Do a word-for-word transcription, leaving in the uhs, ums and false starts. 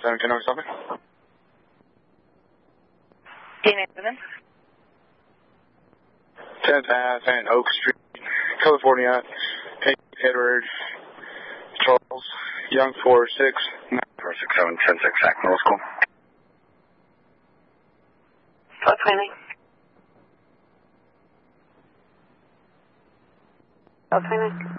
seven ten, something. ten tenth Ave and Oak Street, California. Edward, Charles, Young four six nine four six seven ten six Sac Middle School. What's my name? What's my name?